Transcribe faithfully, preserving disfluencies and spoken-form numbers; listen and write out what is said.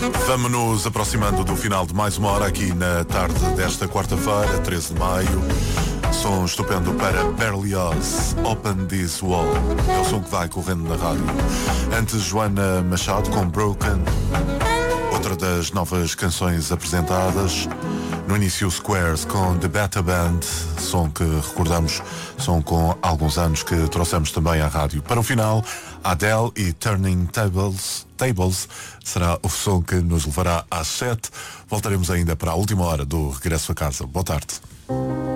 Vamos nos aproximando do final de mais uma hora aqui na tarde desta quarta-feira, treze de maio. Som estupendo para Berlioz, Open This Wall. É o som que vai correndo na rádio. Antes, Joana Machado com Broken, outra das novas canções apresentadas. No início, Squares com The Beta Band, som que recordamos, som com alguns anos que trouxemos também à rádio. Para o final, Adele e Turning Tables, Tables será o som que nos levará às sete. Voltaremos ainda para a última hora do regresso a casa. Boa tarde.